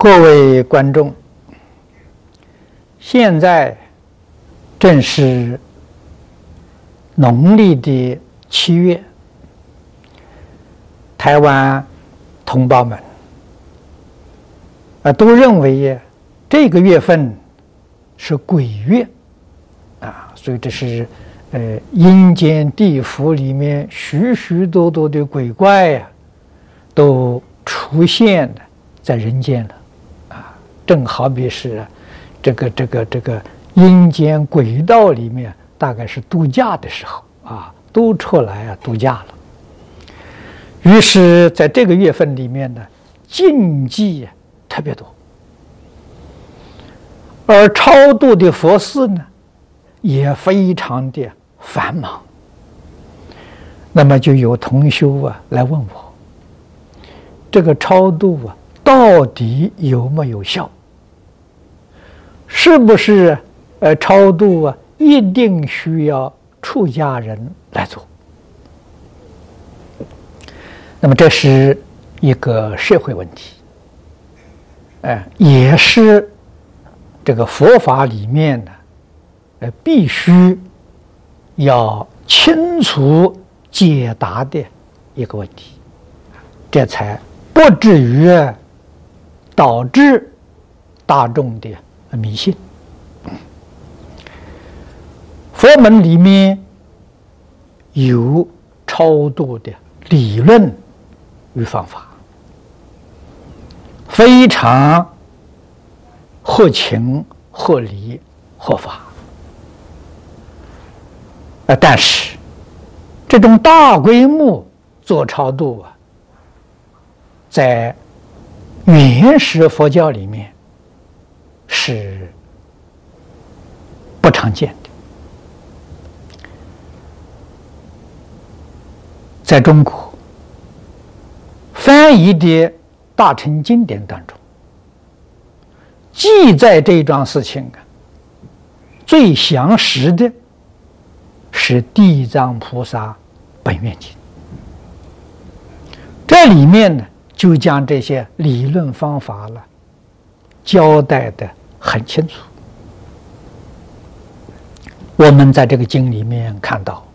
各位观众，现在正是农历的7月，台湾同胞们都认为这个月份是鬼月所以这是阴间地府里面许许多多的鬼怪都出现了在人间了正好比是这个阴间鬼道里面大概是度假的时候都出来度假了。于是在这个月份里面呢，禁忌特别多，而超度的佛事呢也非常的繁忙。那么就有同修来问我，这个超度到底有没有效？是不是超度一定需要出家人来做？那么这是一个社会问题，也是这个佛法里面呢必须要清楚解答的一个问题，这才不至于导致大众的迷信。佛门里面有超度的理论与方法，非常合情合理合法。但是这种大规模做超度在原始佛教里面是不常见的。在中国翻译的大乘经典当中，记载这桩事情最详实的是《地藏菩萨本愿经》，这里面呢就将这些理论方法交代得很清楚。我们在这个经里面看到，